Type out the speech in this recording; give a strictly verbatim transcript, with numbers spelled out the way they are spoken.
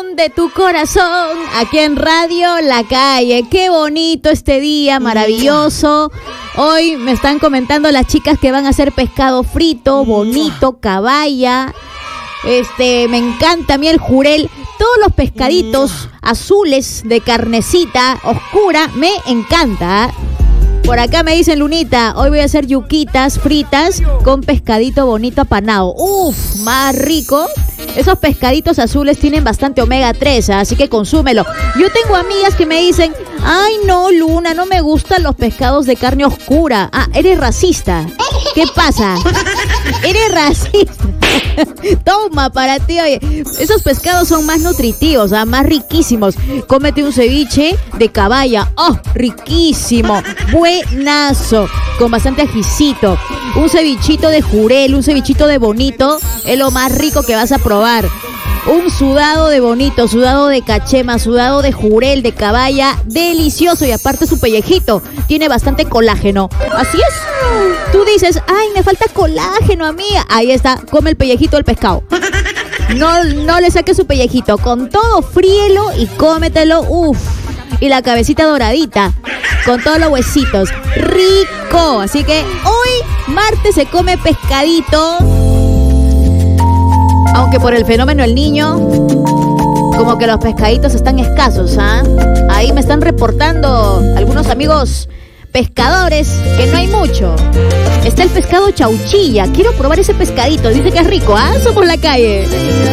de tu corazón, aquí en Radio La Calle. Qué bonito este día, maravilloso. Hoy me están comentando las chicas que van a hacer pescado frito, bonito, caballa. Este, me encanta a mí el jurel. Todos los pescaditos azules de carnecita oscura, me encanta. Por acá me dicen, Lunita, hoy voy a hacer yuquitas fritas con pescadito bonito apanado. Uf, más rico. Esos pescaditos azules tienen bastante omega tres, así que consúmelo. Yo tengo amigas que me dicen, ay no, Luna, no me gustan los pescados de carne oscura. Ah, eres racista. ¿Qué pasa? Eres racista. Toma para ti, oye. Esos pescados son más nutritivos, ¿ah? Más riquísimos. Cómete un ceviche de caballa. ¡Oh, riquísimo! Buenazo. Con bastante ajicito. Un cevichito de jurel, un cevichito de bonito. Es lo más rico que vas a probar. Un sudado de bonito, sudado de cachema, sudado de jurel, de caballa, delicioso. Y aparte su pellejito tiene bastante colágeno. Así es. Tú dices, ay, me falta colágeno, amiga. Ahí está, come el pellejito del pescado. No, no le saques su pellejito. Con todo, fríelo y cómetelo. Uf. Y la cabecita doradita, con todos los huesitos. Rico. Así que hoy, martes, se come pescadito. Aunque por el fenómeno del niño, como que los pescaditos están escasos, ¿ah? ¿eh? Ahí me están reportando algunos amigos pescadores que no hay mucho. Está el pescado chauchilla. Quiero probar ese pescadito. Dice que es rico, ¿ah? ¿eh? Somos La Calle.